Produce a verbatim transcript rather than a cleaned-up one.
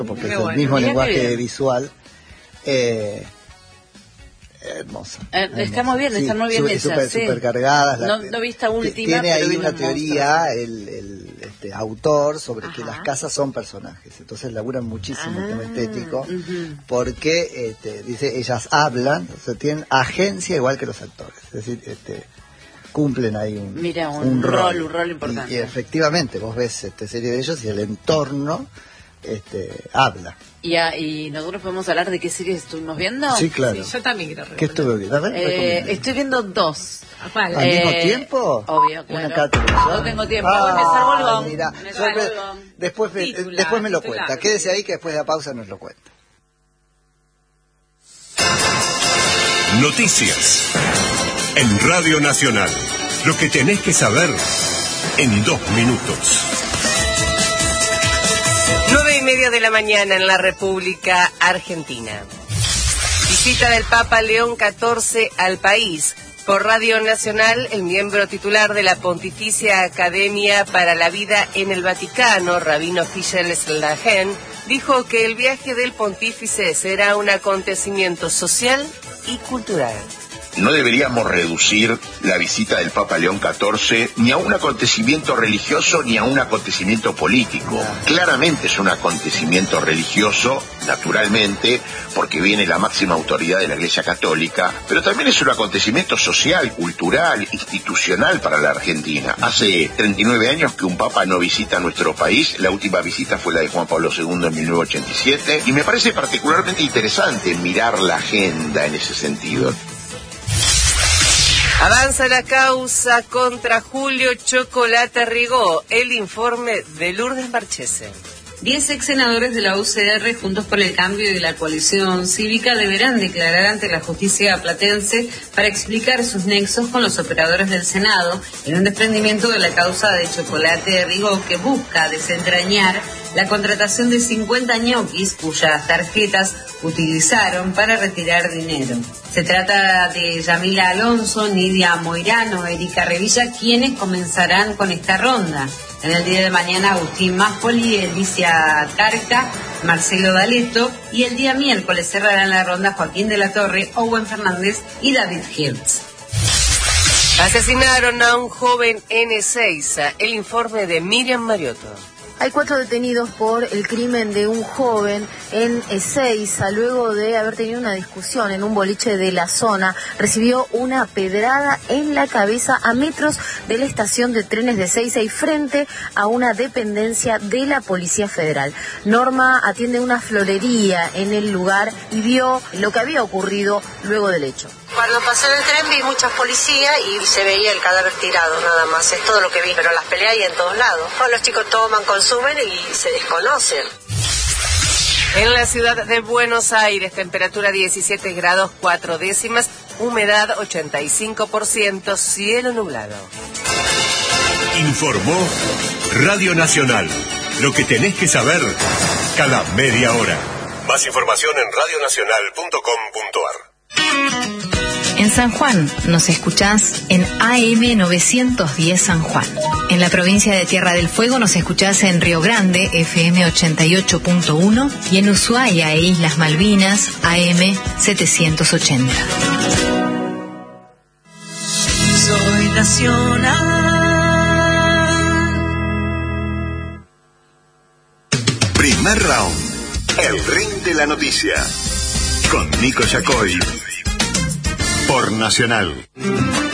porque Qué es bueno, el mismo mirá lenguaje visual. Eh, hermosa, Eh, hermosa. Está muy bien, Sí, están muy bien super, hechas. super, sí. super cargadas. No, no vi esta última, tiene pero ahí vi una un teoría monstruo. el, el este, autor sobre Ajá. que las casas son personajes, entonces laburan muchísimo Ah, el tema estético, uh-huh. porque este, dice ellas hablan, o sea, tienen agencia igual que los actores, es decir, este, cumplen ahí un, Mira, un, un rol, rol, un rol importante. y, y efectivamente vos ves este serie de ellos y el entorno este, habla. Y, a, y nosotros podemos hablar de qué series estuvimos viendo. Sí, claro. Sí, yo también quiero ¿Qué recomendar. estuve viendo? A ver, Eh, recomiéndame. estoy viendo dos. ¿Cuál? ¿Al Eh, mismo tiempo? Obvio, Una claro. cada televisión. No tengo tiempo. Ah, me salvo el gong. mira, Me yo salvo me- el gong. después, me, Titula, después me lo titular. cuenta. Quédese ahí que después de la pausa nos lo cuenta. Noticias en Radio Nacional. Lo que tenés que saber en dos minutos. Nueve y media de la mañana en la República Argentina. Visita del Papa León catorce al país. Por Radio Nacional, el miembro titular de la Pontificia Academia para la Vida en el Vaticano, Rabino Fischel Slahen, dijo que el viaje del pontífice será un acontecimiento social y cultural. No deberíamos reducir la visita del Papa León catorce ni a un acontecimiento religioso ni a un acontecimiento político. Claramente es un acontecimiento religioso, naturalmente, porque viene la máxima autoridad de la Iglesia Católica, pero también es un acontecimiento social, cultural, institucional para la Argentina. Hace treinta y nueve años que un Papa no visita nuestro país, la última visita fue la de Juan Pablo segundo en mil novecientos ochenta y siete, y me parece particularmente interesante mirar la agenda en ese sentido. Avanza la causa contra Julio Chocolate Rigó. El informe de Lourdes Marchese. Diez ex senadores de la U C R, Juntos por el Cambio y de la coalición cívica, deberán declarar ante la justicia platense para explicar sus nexos con los operadores del Senado en un desprendimiento de la causa de Chocolate Rigó, que busca desentrañar la contratación de cincuenta ñoquis cuyas tarjetas utilizaron para retirar dinero. Se trata de Yamila Alonso, Nidia Moirano, Erika Revilla, quienes comenzarán con esta ronda. En el día de mañana, Agustín Máspoli, Alicia Carca, Marcelo D'Aleto, y el día miércoles cerrarán la ronda Joaquín de la Torre, Owen Fernández y David Hertz. Asesinaron a un joven en Ezeiza. El informe de Miriam Mariotto. Hay cuatro detenidos por el crimen de un joven en Ezeiza, luego de haber tenido una discusión en un boliche de la zona. Recibió una pedrada en la cabeza a metros de la estación de trenes de Ezeiza y frente a una dependencia de la Policía Federal. Norma atiende una florería en el lugar y vio lo que había ocurrido luego del hecho. Cuando pasé en el tren vi muchas policías y se veía el cadáver tirado nada más, es todo lo que vi, pero las peleas hay en todos lados. Bueno, los chicos toman, consumen y se desconocen. En la ciudad de Buenos Aires, temperatura diecisiete grados cuatro décimas, humedad ochenta y cinco por ciento, cielo nublado. Informó Radio Nacional. Lo que tenés que saber cada media hora. Más información en radio nacional punto com punto ar. En San Juan nos escuchás en A M novecientos diez San Juan. En la provincia de Tierra del Fuego nos escuchás en Río Grande, F M ochenta y ocho punto uno, y en Ushuaia e Islas Malvinas, A M setecientos ochenta. Soy nacional. Primer round. El ring de la noticia. Con Nico Yacoy. Por Nacional.